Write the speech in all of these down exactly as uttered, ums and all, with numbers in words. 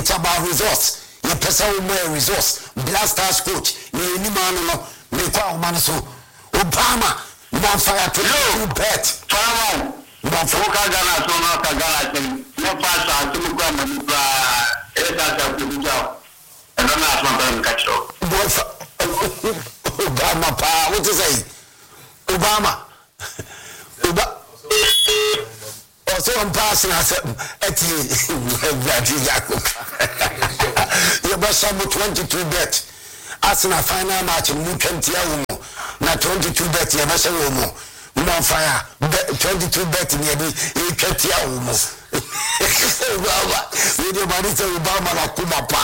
it's about resource. You person more resource. Blasters coach. You ni man no. Me kwa man so. Obama. Man fire to you bet. Fire. Man foka Ghana so no ka Ghana thing. No pass out to go man bra. Esa ta ku job. I don't know if I'm going to catch up. Obama pa. What is it? Obama. Obama. So I'm passing as a you best have twenty-two bet. As in a final match, you twenty now twenty-two bet, you must have more. More fire, twenty-two bet in the twenty almost. With your body to Obama, Kuma pa.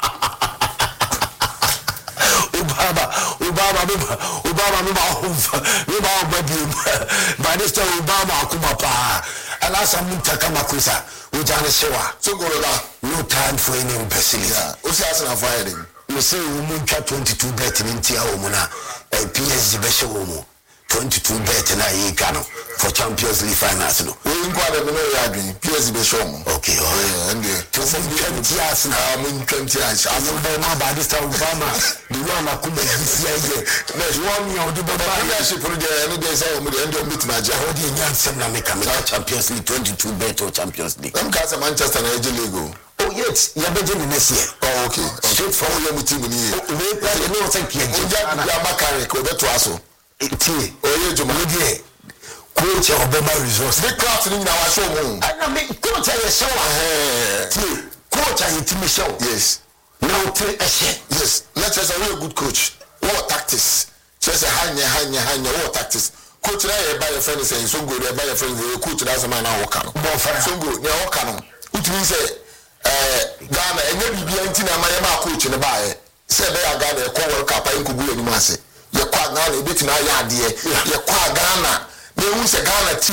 Obama, Obama, Obama, Obama, baby. By this time, Obama, Kuma pa. Alas, I'm not Takamakusa, which are the shower. So go no time for any imbecility. What's the firing? You say we move twenty-two bet in Tia Omuna, a P S G Beshomo, twenty-two bet in Aikano for Champions League finals. We inquire the no P S G Beshomo. Okay, oh, yeah, and twenty years now, I'm in twenty years. I'm not by this time, Obama, the one I couldn't see. There's one year of the Baba. Put the end of meet my job. Champions League twenty-two bet or Champions League. I'm cast Manchester and League. Oh yes, you're better than this year. Oh okay. Straight for your team in here. Wait, I know what's a kid. Yabakari, Kobetuaso. Tea, oh yeah, Jomadi. Coach Obama resource. The class in our show. I mean, coach, I show. Coach, I team show. Yes. Now, yes. Let's say a real good coach. What tactics? Just a hanya, hanya, hanya, what tactics? Coach, I buy a friend saying so good, I buy a friend with a coach that's a man. I walk on. So good, you walk on. It means Ghana, and maybe be anti my coach in the buy. Say they are Ghana, a call cup, I could be any massy. You're quite now a bit in our yard, dear. You're quite Ghana. They will say Ghana.